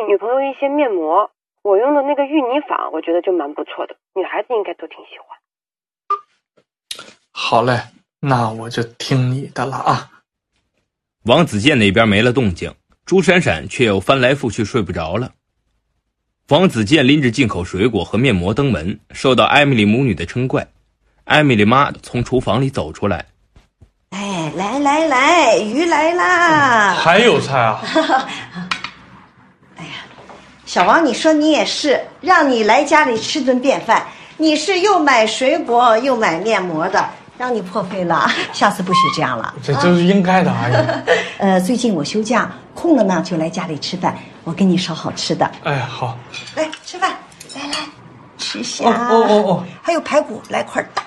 女朋友一些面膜，我用的那个芋泥坊，我觉得就蛮不错的，女孩子应该都挺喜欢。 好嘞，那我就听你的了啊。 王子健那边没了动静，朱闪闪却又翻来覆去睡不着了。王子健拎着进口水果和面膜登门，受到艾米丽母女的称怪。艾米丽妈从厨房里走出来， 哎，来，鱼来啦！ 还有菜啊？ 哎呀，小王，你说你也是，让你来家里吃顿便饭，你是又买水果又买面膜的，让你破费了，下次不许这样了。 这是应该的，阿姨。 最近我休假，空了呢就来家里吃饭，我给你烧好吃的。 哎，好。 来吃饭，来，吃虾。 哦， 还有排骨，来块大